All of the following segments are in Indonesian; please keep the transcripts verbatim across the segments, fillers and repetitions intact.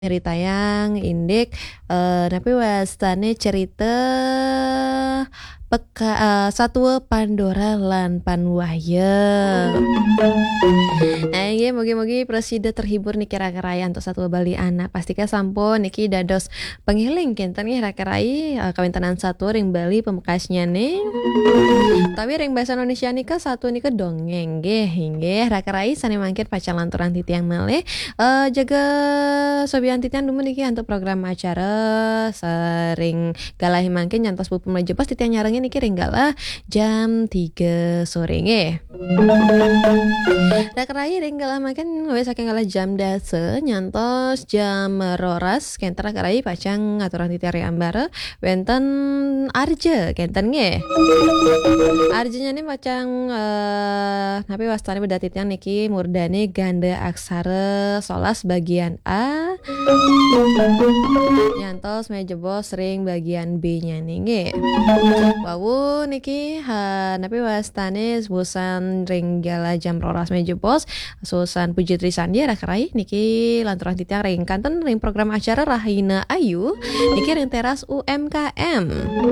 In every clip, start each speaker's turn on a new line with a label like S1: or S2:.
S1: Cerita yang indik eh tapi wastane cerita peka eh, Satwa Pandora lan Panwahya. Aye mugi-mugi presida terhibur niki raya untuk Satwa Bali anak. Pastika sampun niki dados pengiling kinten nggih raya uh, kawintenan satwa ring Bali pemekasnya nih. Tapi ring bahasa Indonesia nika satu nika dongeng nggih inggih raya sane mangkir pacal lanturan titiang malih uh, jaga sobian titiang dumun niki untuk program acara sering galah mangkin nyantos pupung jepas titiang nyarengin niki ring galah jam tiga sore nggih. Raya ring galah makan wis saking galah jam dase nyantos jam roras kenter raya pacang aturan titiang ambara wenten arja kenten nggih. Arjanya nih pacang uh, tapi wastane beda titiang niki murdane ganda aksara solas bagian A nyantos meja bos ring bagian B nya nih nggih. Wawu niki ha napi wastane busan ring gala jam roras meja bos Susan Pujitri Sandia rakrai niki lanturan titiang ring kanten ring program acara Rahina Ayu niki ring teras U M K M.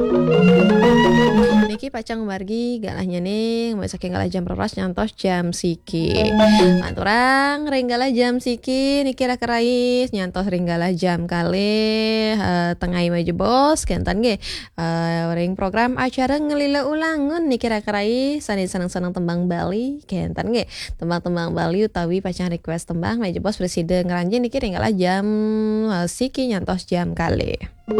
S1: Niki pacang margi galahnya nih mau saking galah jam roras nyantos jam siki. Lanturang ring galah jam siki niki rakrai nyantos ring galah jam kali uh, tengah meja bos kenten nggih uh, ring program acara ngelila ulangun niki rakrai sani seneng-seneng tembang Bali kenten nggih tembang-tembang Bali utawi pacang request tembang meja bos presiden ngeranjing niki ring galah jam uh, siki nyantos jam kali.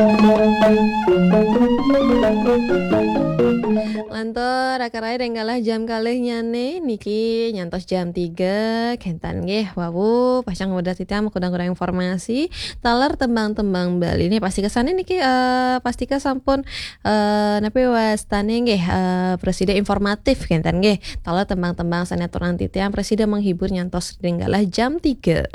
S1: Lantur rakarai renggalah jam kalih nyane niki nyantos jam tiga kentan nggih wawu pasang udah titiam kudang-kudang informasi taler tembang-tembang Bali ini pasti kesane niki uh, pastika sampun uh, napi wastane nggih uh, presiden informatif kentan nggih taler tembang-tembang sanaturan titiam presiden menghibur nyantos renggalah jam tiga.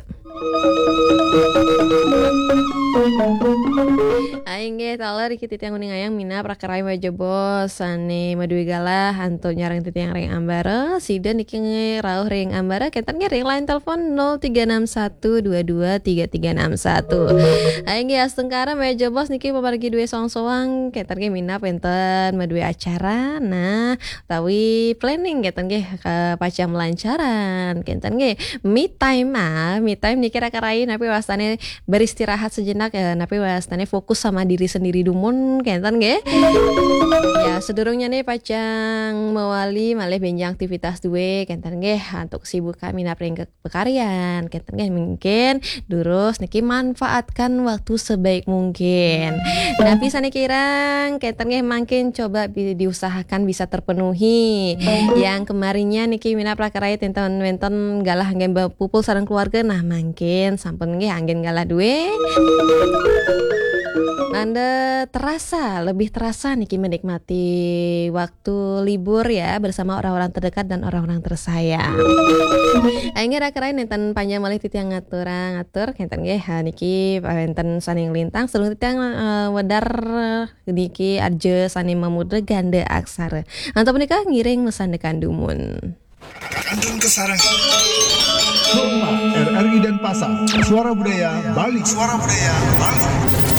S1: Aing ge taler iki titiang uning ayang mina prakarai meja bos sane madui galah hantu nyareng titiang ring ambara sida niki rauh ring ambara kentan ge ring line telepon nol tiga enam satu dua dua tiga tiga enam satu. Aing ge astengkara meja bos niki pamargi duwe soang-soang kentan ge mina penten madui acara nah tawi planning kentan ge pacang melancaran kentan ge me time ah me time niki rakarai napi wastane beristirahat sejenak ya napi wastane fokus sama diri sendiri dumun kenten nggih. Ya sedurungnya nih pacang mewali malih benjang aktivitas duwe kenten nggih untuk sibuk kami napring pekaryan kenten nggih mungkin durus niki manfaatkan waktu sebaik mungkin. Tapi sane kirang kenten nggih mangkin coba bi- diusahakan bisa terpenuhi. Yang kemarinnya niki mina prakaraya tenten wenten galah anggen pupul sareng keluarga nah mangkin sampun nggih anggen galah duwe. Anda terasa, lebih terasa niki menikmati waktu libur ya bersama orang-orang terdekat dan orang-orang tersayang. Aing rakarain enten panjang malih titiang ngaturang ngatur kenten nggih niki enten saning lintang sedulur titiang uh, wedar niki arje saning memudra ganda aksara. Antap menika ngiring mesandekan dumun.
S2: Kandung Kesarang Norma R R I dan Pasar Suara Budaya Bali Suara Budaya Bali